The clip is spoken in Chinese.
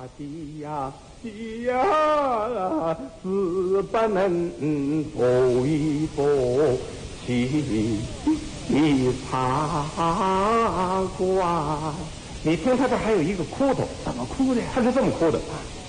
的呀的呀，是不能搏一搏其茶馆。你听他这还有一个哭头， 怎么哭的呀？ 他是这么哭的。